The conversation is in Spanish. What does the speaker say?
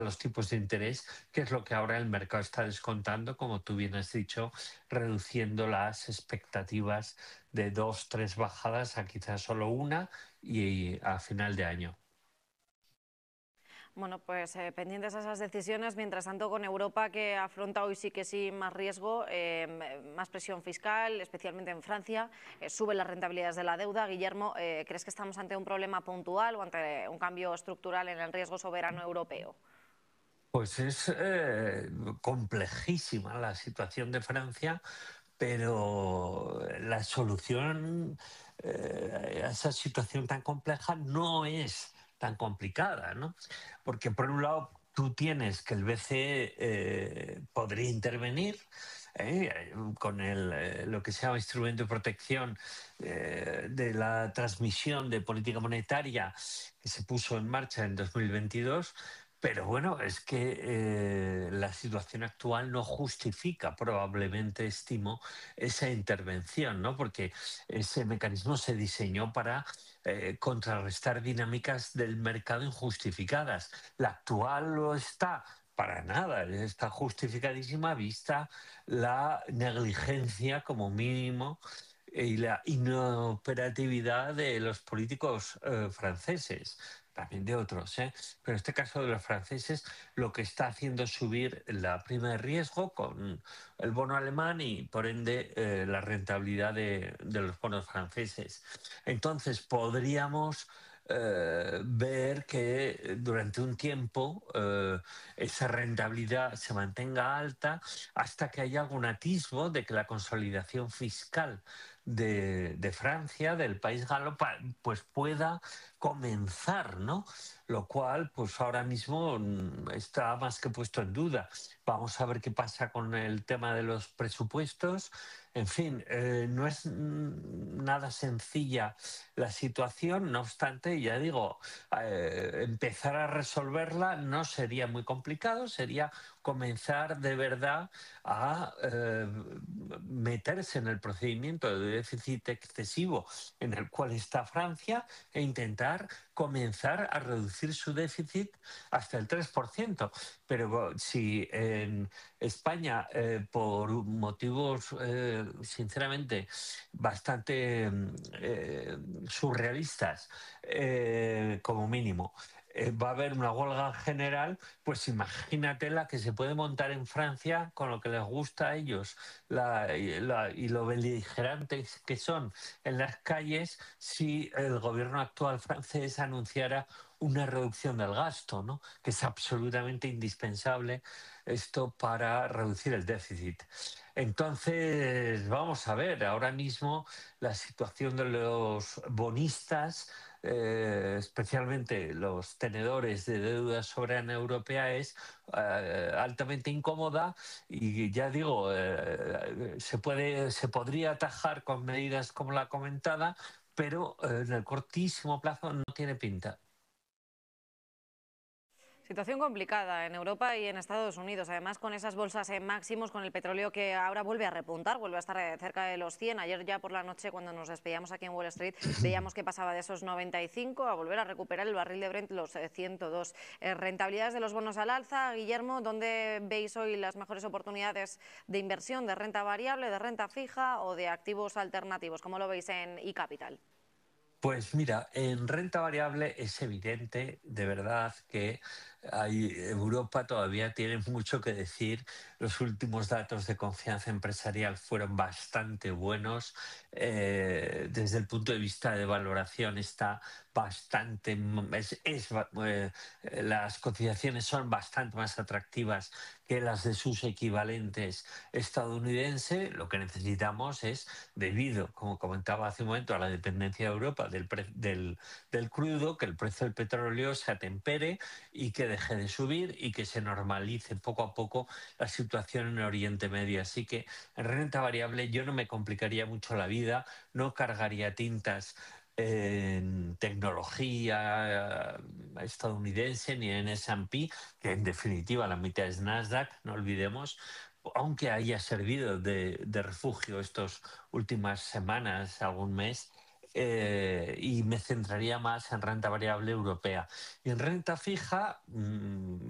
los tipos de interés, que es lo que ahora el mercado está descontando, como tú bien has dicho, reduciendo las expectativas de dos, tres bajadas a quizás solo una y a final de año. Bueno, pues pendientes a esas decisiones, mientras tanto con Europa, que afronta hoy sí que sí más riesgo, más presión fiscal, especialmente en Francia, suben las rentabilidades de la deuda. Guillermo, ¿crees que estamos ante un problema puntual o ante un cambio estructural en el riesgo soberano europeo? Pues es complejísima la situación de Francia, pero la solución a esa situación tan compleja no es tan complicada, ¿no? Porque por un lado tú tienes que el BCE podría intervenir con lo que se llama instrumento de protección de la transmisión de política monetaria que se puso en marcha en 2022. Pero bueno, es que la situación actual no justifica, probablemente, estimo, esa intervención, ¿no? Porque ese mecanismo se diseñó para contrarrestar dinámicas del mercado injustificadas. La actual lo está. Para nada, está justificadísima vista la negligencia como mínimo y la inoperatividad de los políticos franceses, también de otros, ¿eh? Pero en este caso de los franceses, lo que está haciendo es subir la prima de riesgo con el bono alemán y por ende la rentabilidad de los bonos franceses. Entonces podríamos ver que durante un tiempo esa rentabilidad se mantenga alta hasta que haya algún atisbo de que la consolidación fiscal de Francia, del país galo, pues pueda comenzar, ¿no? Lo cual, pues ahora mismo está más que puesto en duda. Vamos a ver qué pasa con el tema de los presupuestos. En fin, no es nada sencilla la situación, no obstante, ya digo, empezar a resolverla no sería muy complicado, sería comenzar de verdad a meterse en el procedimiento de déficit excesivo en el cual está Francia e intentar comenzar a reducir su déficit hasta el 3%. Pero si en España, por motivos sinceramente bastante surrealistas, como mínimo, va a haber una huelga general, pues imagínate la que se puede montar en Francia con lo que les gusta a ellos y lo beligerantes que son en las calles si el gobierno actual francés anunciara una reducción del gasto, ¿no? Que es absolutamente indispensable esto para reducir el déficit. Entonces, vamos a ver, ahora mismo la situación de los bonistas, especialmente los tenedores de deuda soberana europea, es altamente incómoda y ya digo, se podría atajar con medidas como la comentada, pero en el cortísimo plazo no tiene pinta. Situación complicada en Europa y en Estados Unidos, además con esas bolsas en máximos, con el petróleo que ahora vuelve a repuntar, vuelve a estar cerca de los 100. Ayer ya por la noche, cuando nos despedíamos aquí en Wall Street, veíamos que pasaba de esos 95 a volver a recuperar el barril de Brent los 102. Rentabilidades de los bonos al alza. Guillermo, ¿dónde veis hoy las mejores oportunidades de inversión, de renta variable, de renta fija o de activos alternativos? ¿Cómo lo veis en eCapital? Pues mira, en renta variable es evidente, de verdad, que Europa todavía tiene mucho que decir. Los últimos datos de confianza empresarial fueron bastante buenos. Desde el punto de vista de valoración está bastante, las cotizaciones son bastante más atractivas que las de sus equivalentes estadounidenses. Lo que necesitamos es, debido, como comentaba hace un momento, a la dependencia de Europa del crudo, que el precio del petróleo se atempere y que deje de subir y que se normalice poco a poco la situación en Oriente Medio. Así que en renta variable yo no me complicaría mucho la vida, no cargaría tintas en tecnología estadounidense ni en S&P, que en definitiva la mitad es Nasdaq, no olvidemos, aunque haya servido de refugio estas últimas semanas, algún mes, y me centraría más en renta variable europea. Y en renta fija,